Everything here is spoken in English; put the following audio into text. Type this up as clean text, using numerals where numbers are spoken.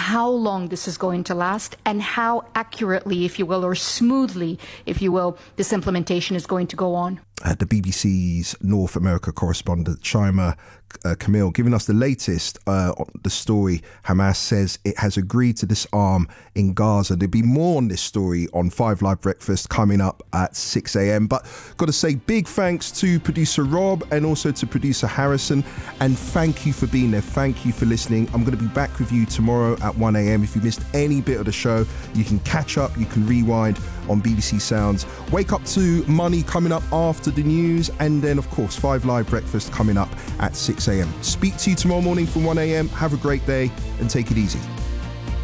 how long this is going to last and how accurately, if you will, or smoothly, if you will, this implementation is going to go on. The BBC's North America correspondent Shaima Kamil giving us the latest on the story. Hamas says it has agreed to disarm in Gaza. There'll be more on this story on 5 Live Breakfast coming up at 6 a.m. But got to say big thanks to producer Rob and also to producer Harrison. And thank you for being there. Thank you for listening. I'm going to be back with you tomorrow at 1 a.m. If you missed any bit of the show, you can catch up, you can rewind on BBC Sounds. Wake Up to Money coming up after the news, and then of course 5 Live Breakfast coming up at 6 a.m. Speak to you tomorrow morning from 1 a.m. Have a great day and take it easy.